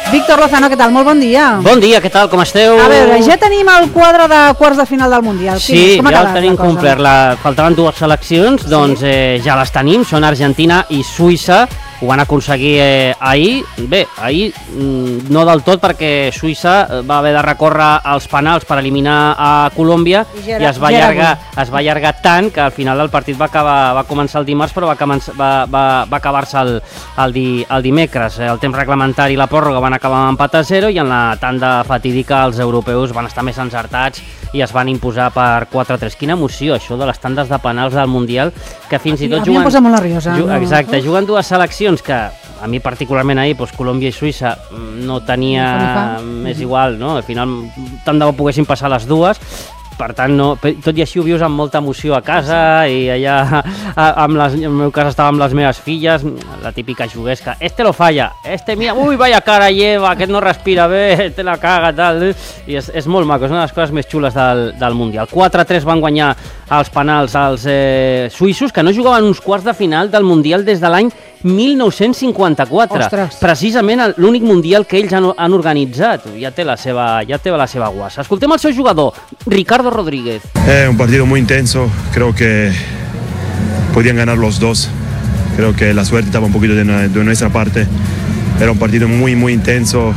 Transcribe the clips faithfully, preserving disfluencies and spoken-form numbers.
Víctor Lozano, què tal? Molt bon dia. Bon dia, què tal? Com esteu? A veure, ja tenim el quadre de quarts de final del Mundial. Sí, ja el tenim complert. La... Faltaven dues seleccions, doncs sí? eh, ja les tenim. Són Argentina i Suïssa. Ho van aconseguir eh, ahir. Bé, ahir mm, no del tot, perquè Suïssa va haver de recórrer als penals per eliminar a Colòmbia i, i es, va allargar, es va allargar tant que al final del partit va, acabar, va començar el dimarts, però va, va, va, va acabar-se el, el, di, el dimecres. El temps reglamentari i la pròrroga van acabar amb empat a zero i en la tanda fatídica els europeus van estar més encertats i es van imposar per quatre a tres. Quina emoció, això de les tandes de penals del Mundial, que fins i tot juguen... A mi em posa molt nerviosa. Ju, exacte, juguen dues seleccions que a mi particularment ahir, doncs, Colòmbia i Suïssa no tenia més igual, no? Al final tant de bo poguessin passar les dues, per tant, no, tot i així ho vius amb molta emoció a casa i allà, amb les, en el meu cas estava amb les meves filles, la típica juguesca, este lo falla, este mira, ui, vaya cara lleva, aquest no respira bé, te la caga, tal, i és, és molt maco, és una de les coses més xules del, del Mundial. quatre a tres van guanyar els penals als eh, suïssos, que no jugaven uns quarts de final del Mundial des de l'any mil nou-cents cinquanta-quatre. Ostres. Precisament l'únic Mundial que ells han, han organitzat. Ja té la seva, ja té la seva guassa. Escoltem el seu jugador, Ricardo Rodríguez. Eh, un partido muy intenso, creo que podían ganar los dos. Creo que la suerte estaba un poquito de, de nuestra parte. Era un partido muy, muy intenso.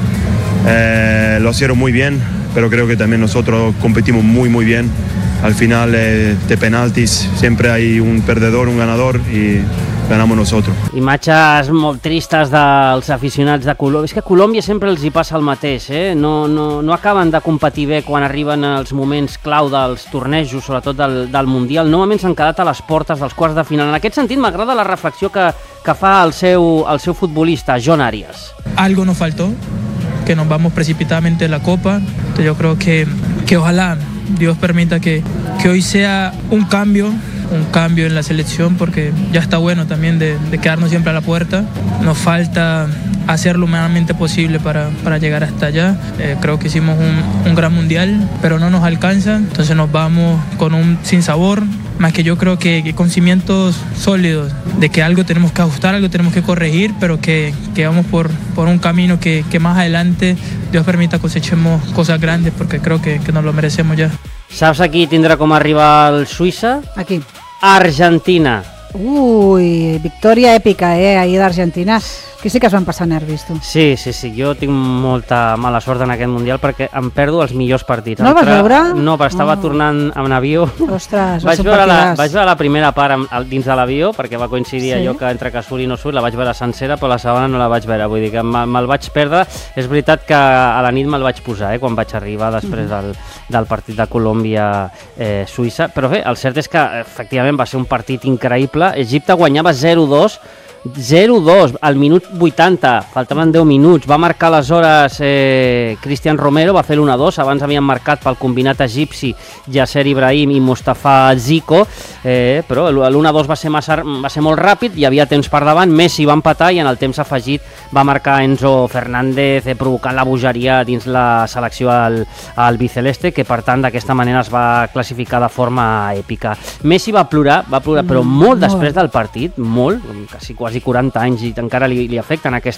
Eh, lo hicieron muy bien, pero creo que también nosotros competimos muy, muy bien. Al final eh, de penaltis siempre hay un perdedor, un ganador y ganamos nosotros. Imatges molt tristes dels aficionats de Colòmbia. És que a Colòmbia sempre els hi passa el mateix, eh? No, no, no acaben de competir bé quan arriben els moments clau dels tornejos, sobretot del, del Mundial. Normalment s'han quedat a les portes dels quarts de final. En aquest sentit, m'agrada la reflexió que, que fa el seu, el seu futbolista, John Arias. Algo nos faltó, que nos vamos precipitadamente de la Copa. Entonces yo creo que, que ojalá Dios permita que, que hoy sea un cambio, un cambio en la selección, porque ya está bueno también de, de quedarnos siempre a la puerta. Nos falta hacer lo humanamente posible para, para llegar hasta allá. Eh, creo que hicimos un, un gran mundial, pero no nos alcanza, entonces nos vamos con un sinsabor, más que yo creo que, que con cimientos sólidos, de que algo tenemos que ajustar, algo tenemos que corregir, pero que, que vamos por, por un camino que, que más adelante Dios permita cosechemos cosas grandes, porque creo que, que nos lo merecemos ya. Saps aquí tindrà com arribar el Suïssa? Aquí. Argentina. Ui, victòria èpica, eh, ahir d'Argentina. Que sí que es van passar nervis, tu. Sí, sí, sí, jo tinc molta mala sort en aquest Mundial perquè em perdo els millors partits. No el vas veure? No, però estava oh. tornant en avió. Ostres, vaig, veure la, vaig veure la primera part amb, dins de l'avió, perquè va coincidir sí? allò que entre que surt i no surt, la vaig veure sencera, però la segona no la vaig veure, vull dir que me'l me vaig perdre. És veritat que a la nit me'l vaig posar, eh, quan vaig arribar després del, del partit de Colòmbia-Suïssa, eh, però bé, el cert és que efectivament va ser un partit increïble. Egipte guanyava zero dos, zero dos al minut vuitanta, faltaven deu minuts, va marcar aleshores eh, Cristian Romero, va fer l'u a dos, abans havien marcat pel combinat egipci Yasser Ibrahim i Mustafa Zico, eh, però l'u a dos va ser, massa, va ser molt ràpid, hi havia temps per davant, Messi va empatar i en el temps afegit va marcar Enzo Fernández, eh, provocant la bogeria dins la selecció al, al Biceleste, que per tant d'aquesta manera es va classificar de forma èpica. Messi va plorar, va plorar, però molt després del partit, molt, quasi quasi quaranta anys, i encara li, li afecten aquestes